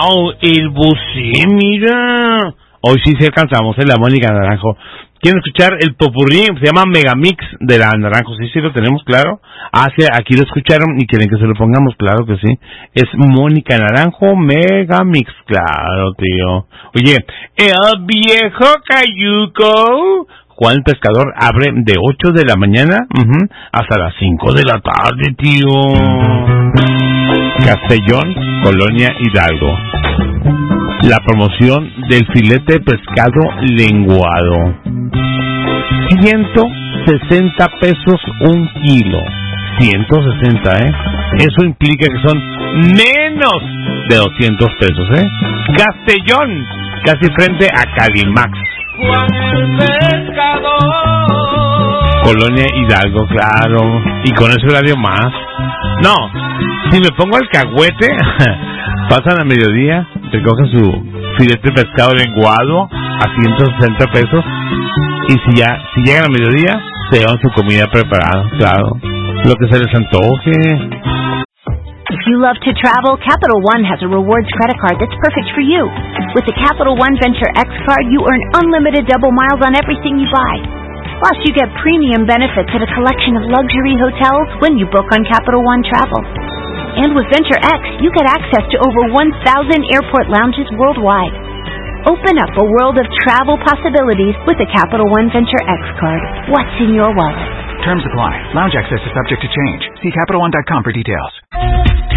¡Wow! El Bosé, mira. Hoy sí alcanzamos, la Mónica Naranjo. ¿Quieren escuchar el popurrí? Se llama Megamix de la Naranjo. Sí, lo tenemos, claro. Sí, aquí lo escucharon y quieren que se lo pongamos, claro que sí. Es Mónica Naranjo Megamix, claro, tío. Oye, el viejo cayuco Juan el Pescador abre de 8 de la mañana hasta las 5 de la tarde, tío. Castellón, Colonia Hidalgo. La promoción del filete de pescado lenguado. 160 pesos un kilo. 160, Eso implica que son menos de 200 pesos, Castellón, casi frente a Calimax. Juan el Pescador. Colonia Hidalgo, claro. Y con ese horario más. No, si me pongo alcahuete, pasan a mediodía, recogen su filete de pescado lenguado a 160 pesos. Y si llegan a mediodía, se llevan su comida preparada, claro. Lo que se les antoje. If you love to travel, Capital One has a rewards credit card that's perfect for you. With the Capital One Venture X card, you earn unlimited double miles on everything you buy. Plus, you get premium benefits at a collection of luxury hotels when you book on Capital One Travel. And with Venture X, you get access to over 1,000 airport lounges worldwide. Open up a world of travel possibilities with the Capital One Venture X card. What's in your wallet? Terms apply. Lounge access is subject to change. See CapitalOne.com for details.